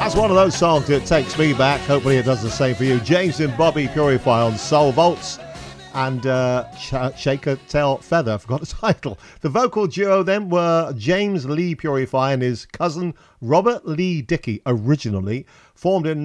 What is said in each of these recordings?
That's one of those songs that takes me back. Hopefully it does the same for you. James and Bobby Purify on Soul Vaults. And Shake a Tail Feather, I forgot the title. The vocal duo then were James Lee Purify and his cousin Robert Lee Dickey, originally formed in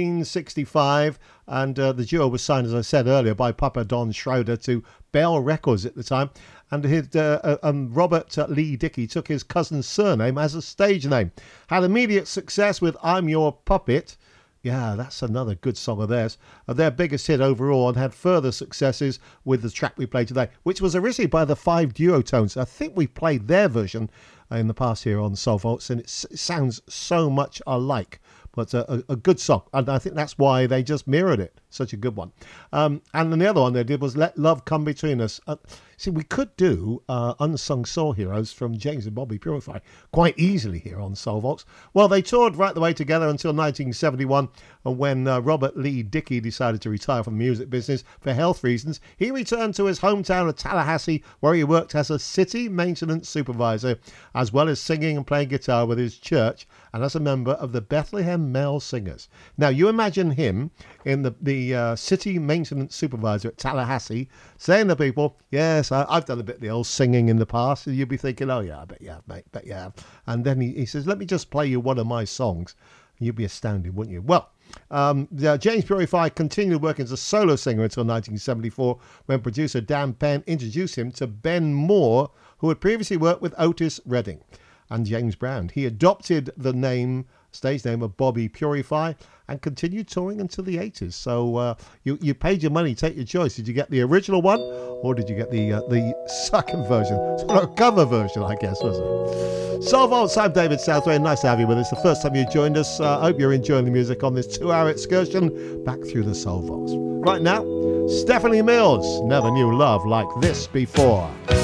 1965, and the duo was signed, as I said earlier, by Papa Don Schroeder to Bell Records at the time, and his Robert Lee Dickey took his cousin's surname as a stage name. Had immediate success with I'm Your Puppet. Yeah, that's another good song of theirs. Their biggest hit overall, and had further successes with the track we played today, which was originally by the Five Duotones. I think we played their version in the past here on Soul Vaults, and it sounds so much alike. But a good song, and I think that's why they just mirrored it. Such a good one. And then the other one they did was Let Love Come Between Us. See, we could do Unsung Soul Heroes from James and Bobby Purify quite easily here on Soul Vaults. Well, they toured right the way together until 1971, and when Robert Lee Dickey decided to retire from the music business for health reasons, he returned to his hometown of Tallahassee, where he worked as a city maintenance supervisor, as well as singing and playing guitar with his church, and as a member of the Bethlehem Male Singers. Now, you imagine him in the city maintenance supervisor at Tallahassee saying to people, yes, I've done a bit of the old singing in the past. And you'd be thinking, oh, yeah, I bet you have, mate, bet you have. And then he says, let me just play you one of my songs. And you'd be astounded, wouldn't you? Well, James Purify continued working as a solo singer until 1974, when producer Dan Penn introduced him to Ben Moore, who had previously worked with Otis Redding and James Brown. He adopted the stage name of Bobby Purify and continued touring until the 80s. So you paid your money, take your choice. Did you get the original one, or did you get the second version? Sort of a cover version, I guess, wasn't it? Soul Vaults, I'm David Southway. Nice to have you with us. The first time you joined us. I hope you're enjoying the music on this 2-hour excursion back through the Soul Vaults. Right now, Stephanie Mills, Never Knew Love Like This Before.